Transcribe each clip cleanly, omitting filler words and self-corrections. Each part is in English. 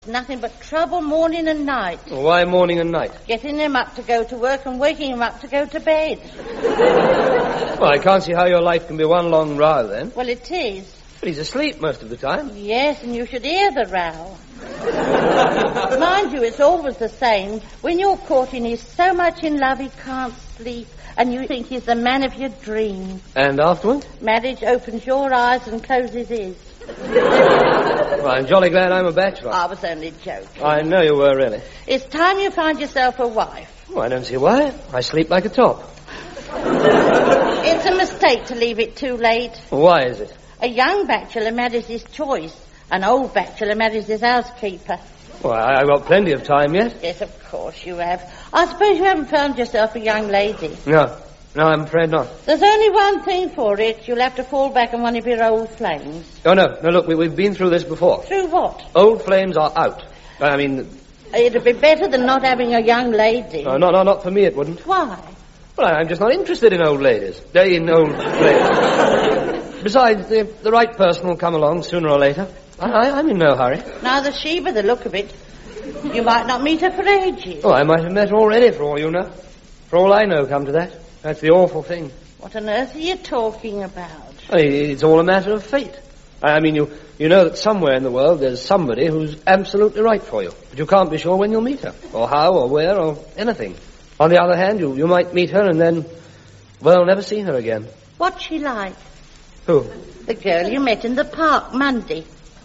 Nothing but trouble morning and night. Why morning and night? Getting him up to go to work and waking him up to go to bed. Well, I can't see how your life can be one long row, then. Well, it is. But he's asleep most of the time. Yes, and you should hear the row. Mind you, it's always the same. When you're caught and he's so much in love he can't sleep, and you think he's the man of your dreams. And afterwards? Marriage opens your eyes and closes his. Well, I'm jolly glad I'm a bachelor. I was only joking. I know you were, really. It's time you find yourself a wife. Well, I don't see why. I sleep like a top. It's a mistake to leave it too late. Why is it? A young bachelor marries his choice. An old bachelor marries his housekeeper. Well, I've got plenty of time yet. Yes, of course you have. I suppose you haven't found yourself a young lady. No, I'm afraid not. There's only one thing for it. You'll have to fall back on one of your old flames. Oh, no, look, we've been through this before. Through what? Old flames are out. I mean... It'd be better than not having a young lady. No, not for me it wouldn't. Why? Well, I'm just not interested in old ladies. In old ladies. Besides, the right person will come along sooner or later. I'm in no hurry. Neither she by the look of it. You might not meet her for ages. Oh, I might have met her already, for all you know. For all I know, come to that. That's the awful thing. What on earth are you talking about? Well, it's all a matter of fate. I mean, you know that somewhere in the world there's somebody who's absolutely right for you. But you can't be sure when you'll meet her, or how, or where, or anything. On the other hand, you might meet her and then, well, never see her again. What's she like? Who? The girl you met in the park Monday.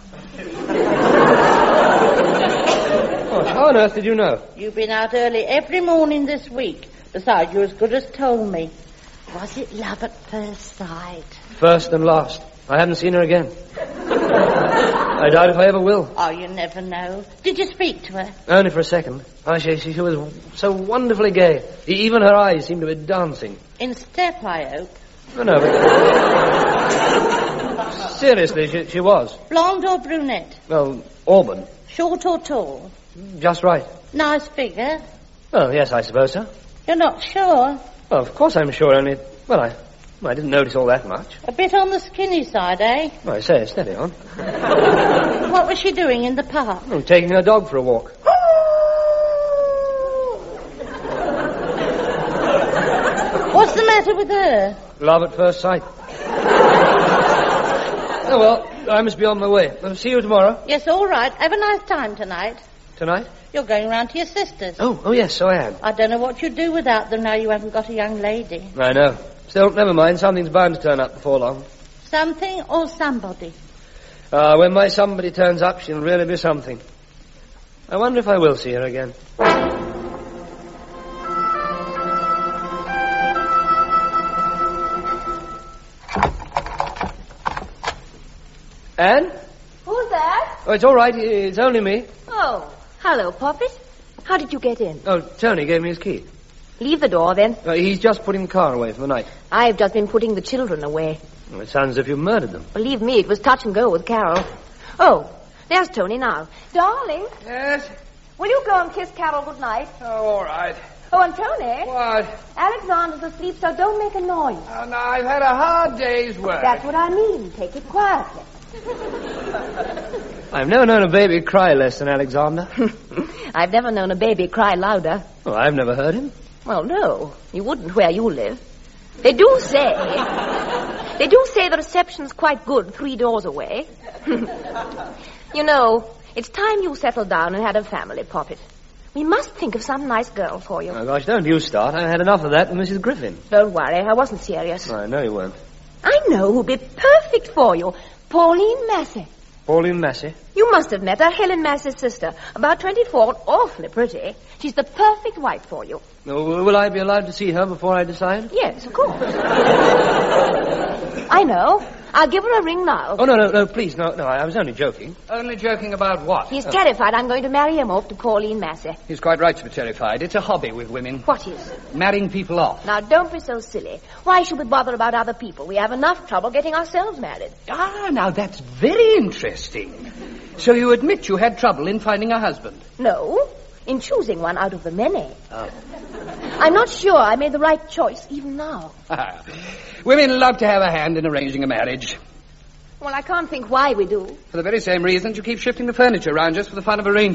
Gosh, how on earth did you know? You've been out early every morning this week. Besides, you as good as told me. Was it love at first sight? First and last. I haven't seen her again. I doubt if I ever will. Oh, you never know. Did you speak to her? Only for a second. Oh, she was so wonderfully gay. Even her eyes seemed to be dancing. In step, I hope. No, but... Seriously, she was. Blonde or brunette? Well, auburn. Short or tall? Just right. Nice figure? Well, yes, I suppose so. You're not sure? Well, of course I'm sure, only... Well, I didn't notice all that much. A bit on the skinny side, eh? Well, I say, steady on. What was she doing in the park? I'm taking her dog for a walk. What's the matter with her? Love at first sight. Oh, well, I must be on my way. I'll see you tomorrow. Yes, all right. Have a nice time tonight. Tonight? You're going round to your sisters. Oh, yes, so I am. I don't know what you'd do without them now you haven't got a young lady. I know. Still, never mind. Something's bound to turn up before long. Something or somebody? When my somebody turns up, she'll really be something. I wonder if I will see her again. Anne? Who's that? Oh, it's all right. It's only me. Oh, hello, Poppet. How did you get in? Oh, Tony gave me his key. Leave the door, then. He's just putting the car away for the night. I've just been putting the children away. Well, it sounds as if you murdered them. Believe me, it was touch and go with Carol. Oh, there's Tony now. Darling, Yes? will you go and kiss Carol good night? Oh, all right. Oh, and Tony, What? Alexander's asleep, so don't make a noise. Oh, no, I've had a hard day's work. That's what I mean. Take it quietly. I've never known a baby cry less than Alexander. I've never known a baby cry louder. Well, I've never heard him. Well, no, you wouldn't where you live. They do say the reception's quite good 3 doors away. You know, it's time you settled down and had a family, Poppet. We must think of some nice girl for you. Oh, gosh, don't you start. I had enough of that with Mrs. Griffin. Don't worry, I wasn't serious. I know you weren't. I know who'd be perfect for you. Pauline Massey. Pauline Massey? You must have met her, Helen Massey's sister. About 24, awfully pretty. She's the perfect wife for you. Oh, will I be allowed to see her before I decide? Yes, of course. I know. I'll give her a ring now. Oh, no, please, no, I was only joking. Only joking about what? He's terrified I'm going to marry him off to Pauline Massey. He's quite right to be terrified. It's a hobby with women. What is? Marrying people off. Now, don't be so silly. Why should we bother about other people? We have enough trouble getting ourselves married. Ah, now that's very interesting. So you admit you had trouble in finding a husband? No, in choosing one out of the many. Oh. I'm not sure I made the right choice, even now. Women love to have a hand in arranging a marriage. Well, I can't think why we do. For the very same reasons you keep shifting the furniture around just for the fun of arranging